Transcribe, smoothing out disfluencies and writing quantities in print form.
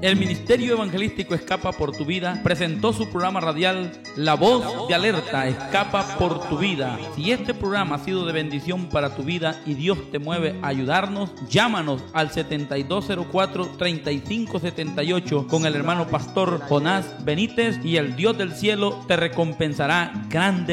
El Ministerio Evangelístico Escapa por tu Vida presentó su programa radial La Voz de Alerta, Escapa por tu Vida. Si este programa ha sido de bendición para tu vida y Dios te mueve a ayudarnos, llámanos al 7204-3578 con el hermano pastor Jonás Benítez y el Dios del cielo te recompensará grandemente.